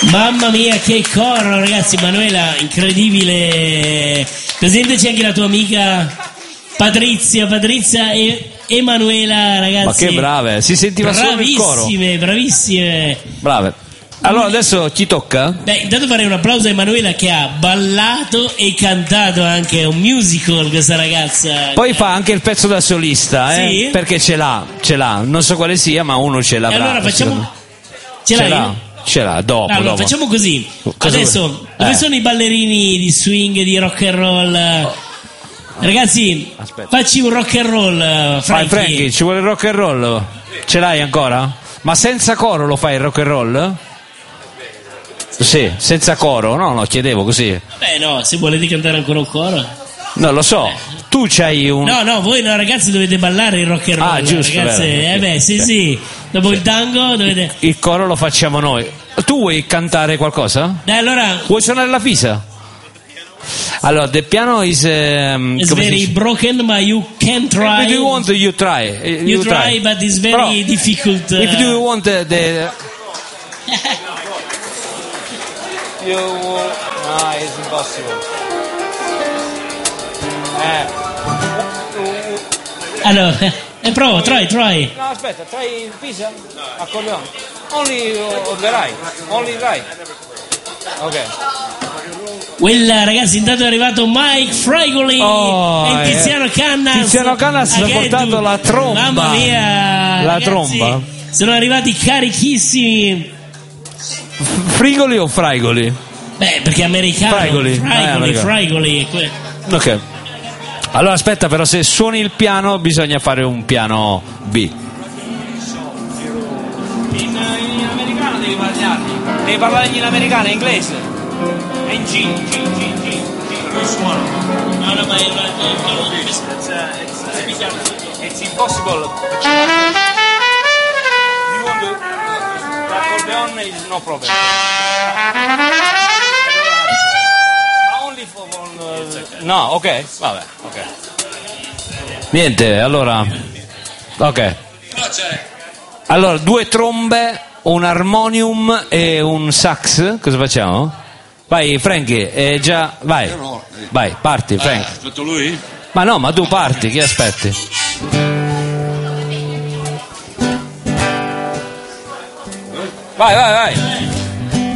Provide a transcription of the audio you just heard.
Mamma mia, che coro, ragazzi. Manuela, incredibile. Presentaci anche la tua amica Patrizia e Emanuela, ragazzi. Ma che brave, si sentiva solo il coro. Bravissime. Brave. Allora adesso chi tocca? Beh, intanto farei un applauso a Emanuela che ha ballato e cantato anche un musical, questa ragazza. Poi fa anche il pezzo da solista, Sì? Perché ce l'ha, non so quale sia, ma uno ce l'ha. E allora facciamo. Ce l'hai? Ce l'ha, dopo. Allora, dopo. Facciamo così. Cosa Adesso, vuoi? dove sono i ballerini di swing, di rock and roll? Ragazzi, Aspetta. facci un rock and roll, Vai Frankie, ci vuole il rock and roll? Ce l'hai ancora? Ma senza coro lo fai il rock and roll? Sì, senza coro, no, chiedevo così. Beh no, se volete cantare ancora un coro. Non lo so, tu c'hai un... No, voi no ragazzi dovete ballare il rock and roll. Ah, giusto, ragazzi. vero. Sì. Dopo il tango dovete... Il coro lo facciamo noi. Tu vuoi cantare qualcosa? Dai, allora... Vuoi suonare la fisa? Allora, the piano is... It's very broken, but you can try. If you want, you try. You try, but it's very difficult. If you want the... You... No, it's impossible. Allora, provo, try. No, aspetta, try il pisa? Accordeone. Only the right. Only right. Ok. Quella, ragazzi, intanto è arrivato Mike Frigoli e Tiziano Cannas. Tiziano Cannas ha portato la tromba. Mamma mia, la ragazzi, tromba. Sono arrivati carichissimi. Frigoli o Fraigoli? Beh, perché è americano. Frigoli. Ok. Allora aspetta, però se suoni il piano bisogna fare un piano B. In americano devi parlargli. Devi parlargli in americano, in inglese. E in G. Non suono. No, ma it's impossible. L'accordeone is no problem. No, ok, vabbè, ok. Niente, allora. Ok. Allora, 2 trombe, un armonium e un sax. Cosa facciamo? Vai, Frankie, già. Vai. Vai, parti, Frank. Aspetto lui? Ma no, ma tu parti, chi aspetti? Vai.